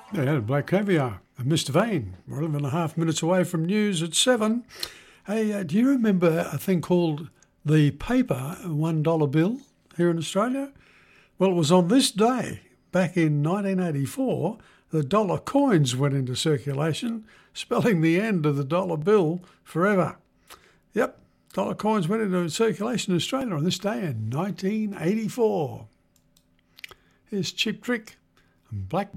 Yeah, Black Caviar. And Mr. Vane, we're 11.5 minutes away from news at 7. Hey, do you remember a thing called the paper $1 bill here in Australia? Well, it was on this day, back in 1984, the dollar coins went into circulation, spelling the end of the dollar bill forever. Yep, dollar coins went into circulation in Australia on this day in 1984. Here's Cheap Trick and Black